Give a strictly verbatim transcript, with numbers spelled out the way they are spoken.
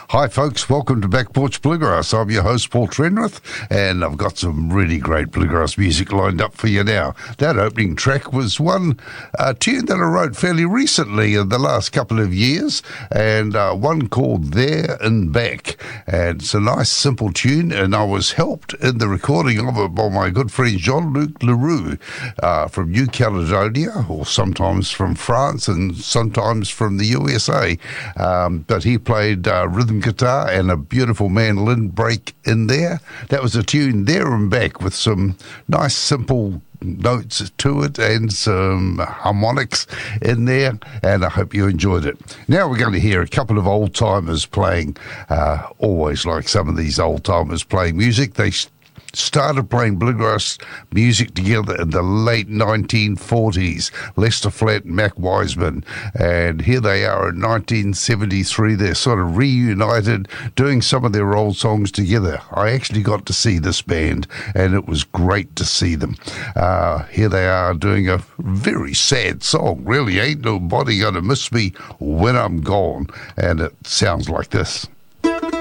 Hi, folks. Welcome to Back Porch Bluegrass. I'm your host, Paul Trenrith, and I've got some really great bluegrass music lined up for you now. That opening track was one uh, tune that I wrote fairly recently in the last couple of years, and uh, one called There and Back. And it's a nice, simple tune, and I was helped in the recording of it by my good friend Jean-Luc Leroux uh, from New Caledonia, or sometimes from France and sometimes from the U S A. Um, but he played uh, rhythm guitar and a beautiful mandolin break in there. That was a tune There and Back with some nice simple notes to it and some harmonics in there, and I hope you enjoyed it. Now we're going to hear a couple of old timers playing. Uh, always like some of these old timers playing music. They started playing bluegrass music together in the late nineteen forties, Lester Flatt and Mac Wiseman, and here they are in nineteen seventy-three. They're sort of reunited, doing some of their old songs together. I actually got to see this band, and it was great to see them. Uh, here they are doing a very sad song, really. Ain't nobody gonna miss me when I'm gone, and it sounds like this.